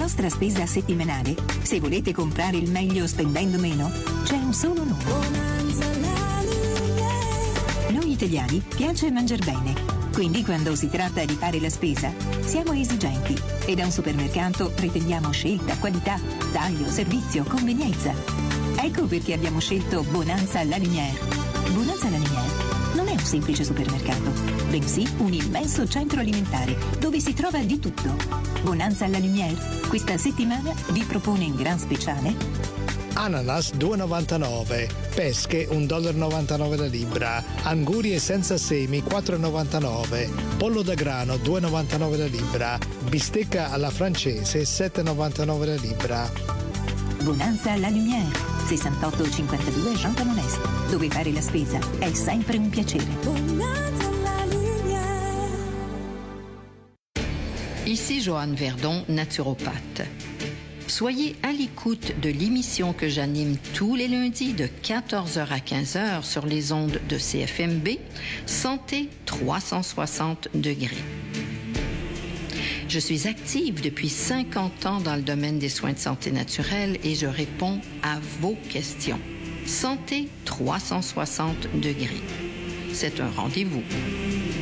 vostra spesa settimanale, se volete comprare il meglio spendendo meno, c'è un solo nome. Noi italiani piace mangiar bene, quindi quando si tratta di fare la spesa siamo esigenti e da un supermercato pretendiamo scelta, qualità, taglio, servizio, convenienza. Ecco perché abbiamo scelto Bonanza La Lumière. Bonanza La Lumière non è un semplice supermercato, bensì un immenso centro alimentare dove si trova di tutto. Bonanza La Lumière questa settimana vi propone in gran speciale ananas 2,99, pesche $1,99 la libra, angurie senza semi 4,99, pollo da grano 2,99 la libra, bistecca alla francese 7,99 la libra. Bonanza La Lumière, 6852 Jean Talon-Est, dove fare la spesa è sempre un piacere. Bonanza La Lumière. Ici Joanne Verdon, naturopathe. Soyez à l'écoute de l'émission que j'anime tous les lundis de 14h à 15h sur les ondes de CFMB, Santé 360 degrés. Je suis active depuis 50 ans dans le domaine des soins de santé naturelle et je réponds à vos questions. Santé 360 degrés. C'est un rendez-vous.